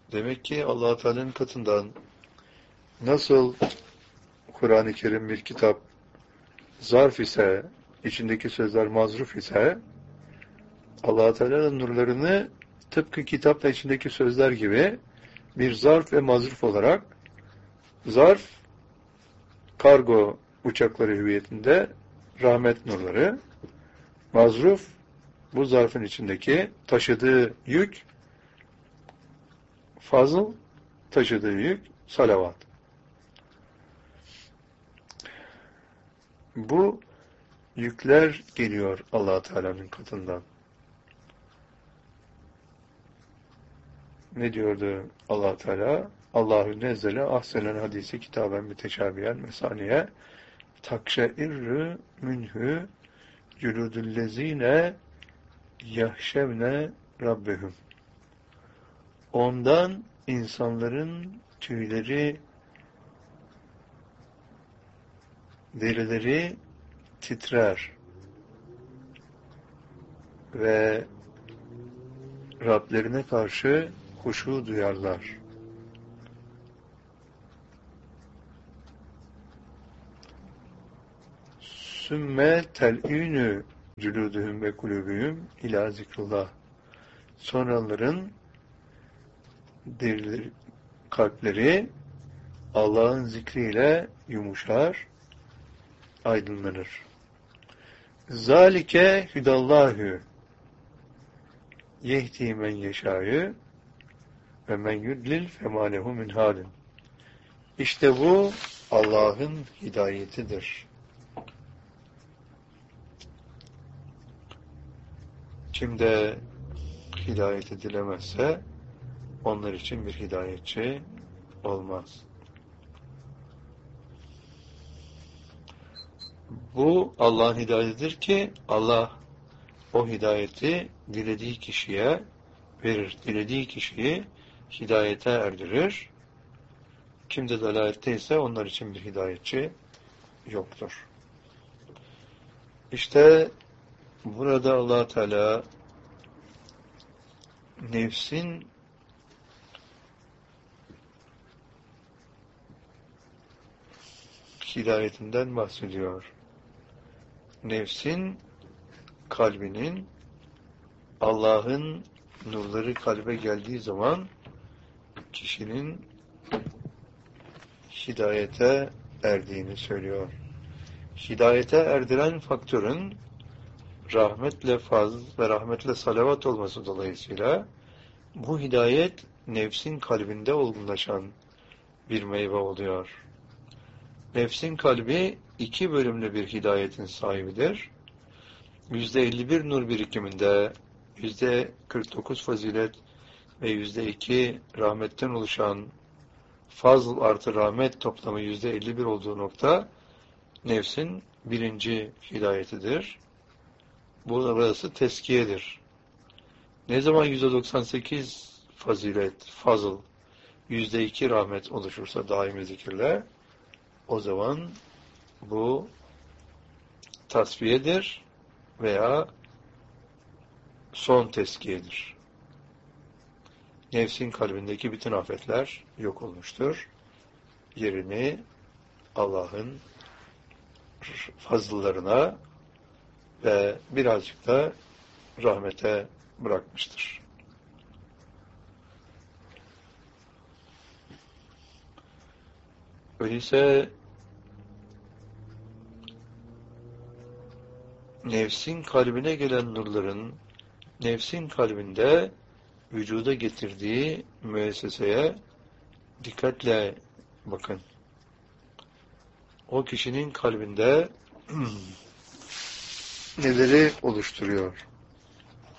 Demek ki Allah Teala'nın katından nasıl Kur'an-ı Kerim bir kitap zarf ise, içindeki sözler mazruf ise, Allah Teala'nın nurlarını tıpkı kitapla içindeki sözler gibi bir zarf ve mazruf olarak, zarf kargo uçakları hüviyetinde rahmet nurları, mazruf bu zarfın içindeki taşıdığı yük, fazıl taşıdığı yük salavat. Bu yükler geliyor Allah Teala'nın katından. Ne diyordu Allah Teala? Allahu nezzele ahsenen hadisi kitaben müteşabihen mesaniye takşeirrü minhü cüludüllezine yahşevne rabbehum. Ondan insanların tüyleri, derileri titrer ve Rablerine karşı huşu duyarlar. Sümme tel'ünü cülûdühüm ve kulûbühüm ilâ zikrullah. Sonraların derileri, kalpleri Allah'ın zikriyle yumuşar, aydınlanır. Zalike hüdallâhü yehdi men yeşâ'yü ve men yudlil femâ lehu min hâdin. İşte bu Allah'ın hidayetidir. Kim de hidayet edilemezse onlar için bir hidayetçi olmaz. Bu Allah'ın hidayetidir ki Allah o hidayeti dilediği kişiye verir. Dilediği kişiyi hidayete erdirir. Kim de dalaletteyse onlar için bir hidayetçi yoktur. İşte burada Allah Teala nefsin hidayetinden bahsediyor. Nefsin, kalbinin Allah'ın nurları kalbe geldiği zaman kişinin hidayete erdiğini söylüyor. Hidayete erdiren faktörün rahmetle fazl ve rahmetle salavat olması dolayısıyla bu hidayet nefsin kalbinde olgunlaşan bir meyve oluyor. Nefsin kalbi 2 bölümlü bir hidayetin sahibidir. %51 nur birikiminde, %49 fazilet ve %2 rahmetten oluşan fazl artı rahmet toplamı %51 olduğu nokta nefsin birinci hidayetidir. Burası teskiyedir. Ne zaman %98 fazilet, fazl, %2 rahmet oluşursa daimi zikirle, o zaman bu tasfiyedir veya son teskiyedir. Nefsin kalbindeki bütün afetler yok olmuştur. Yerini Allah'ın fazıllarına ve birazcık da rahmete bırakmıştır. Öyleyse nefsin kalbine gelen nurların nefsin kalbinde vücuda getirdiği müesseseye dikkatle bakın. O kişinin kalbinde neleri oluşturuyor?